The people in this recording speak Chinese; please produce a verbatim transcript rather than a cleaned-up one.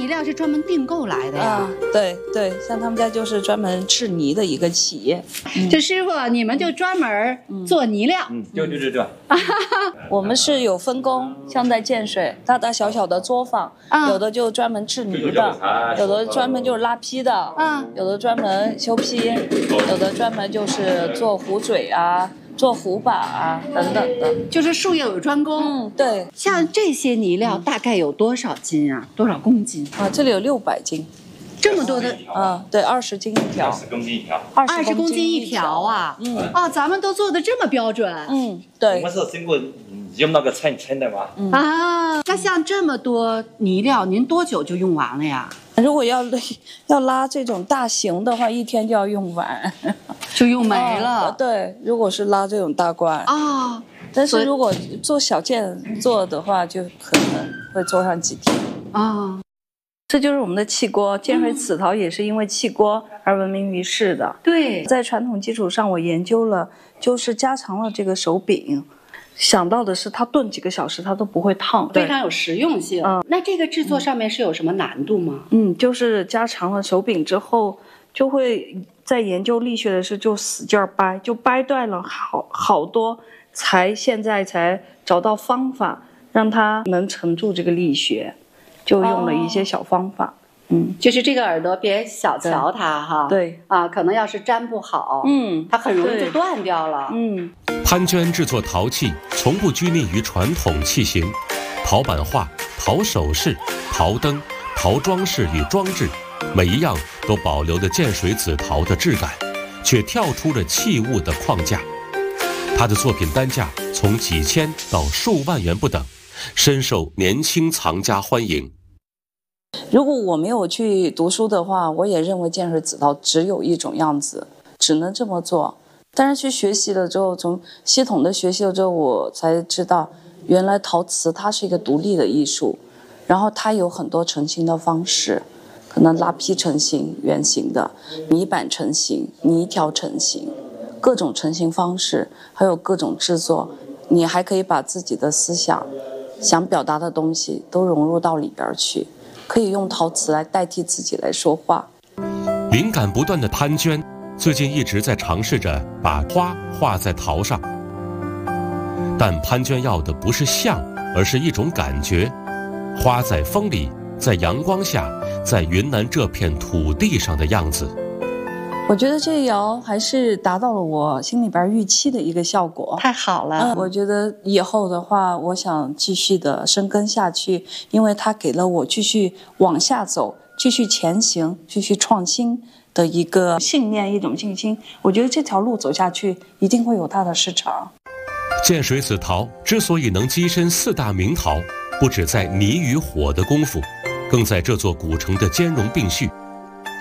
料是专门订购来的呀？ 啊，对对，像他们家就是专门制泥的一个企业。 嗯、这师傅，你们就专门做泥料？ 嗯，就就就这。 我们是有分工，像在建水，大大小小的作坊，啊、有的就专门制泥的，有的专门就是拉坯的，啊、有的专门修坯，有的专门就是做壶嘴啊。做壶把啊等等的， 就是术业有专攻。 嗯，对。 像这些泥料大概有多少斤啊？多少公斤啊？这里有六百斤， 这么多的啊？对，二十斤一条， 二十公斤一条， 二十公斤一条啊？ 嗯啊，咱们都做的这么标准。 嗯，对。 我们是经过用那个称称的嘛。 嗯、啊，那像这么多泥料，您多久就用完了呀？ 如果要要拉这种大型的话，一天就要用完， 就用没了。 哦、对，如果是拉这种大罐啊、哦， 但是如果做小件做的话，就可能会做上几天啊。哦、 这就是我们的气锅，建水紫陶也是因为气锅而闻名于世的。 对， 在传统基础上，我研究了，就是加长了这个手柄。想到的是，它炖几个小时它都不会烫， 非常有实用性。嗯，那这个制作上面是有什么难度吗？ 嗯，就是加长了手柄之后，就会在研究力学的时候就使劲掰，就掰断了好好多，才现在才找到方法让它能承住这个力学，就用了一些小方法。哦、 嗯，就是这个耳朵别小瞧它哈。 对啊，可能要是粘不好， 嗯， 它很容易就断掉了。 嗯。 潘娟制作陶器从不拘泥于传统器型，陶版画、陶首饰、陶灯、陶装饰与装置，每一样都保留了建水紫陶的质感，却跳出了器物的框架。她的作品单价从几千到数万元不等，深受年轻藏家欢迎。 如果我没有去读书的话，我也认为建水紫陶只有一种样子，只能这么做。但是去学习了之后，从系统的学习了之后，我才知道，原来陶瓷它是一个独立的艺术，然后它有很多成型的方式，可能拉坯成型、圆形的，泥板成型、泥条成型，各种成型方式，还有各种制作，你还可以把自己的思想、想表达的东西都融入到里边去，可以用陶瓷来代替自己来说话。 灵感不断的潘娟最近一直在尝试着把花画在陶上，但潘娟要的不是像，而是一种感觉。花在风里，在阳光下，在云南这片土地上的样子。 我觉得这一窑还是达到了我心里边预期的一个效果， 太好了。 嗯，我觉得以后的话，我想继续的深耕下去，因为它给了我继续往下走、继续前行、继续创新的一个信念，一种信心。我觉得这条路走下去一定会有它的市场。 建水紫陶之所以能跻身四大名陶，不只在泥与火的功夫，更在这座古城的兼容并蓄。